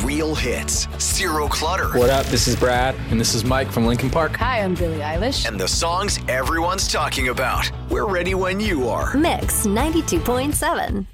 real hits, zero clutter. What up? This is Brad, and this is Mike from Linkin Park. Hi, I'm Billie Eilish. And the songs everyone's talking about. We're ready when you are. Mix 92.7.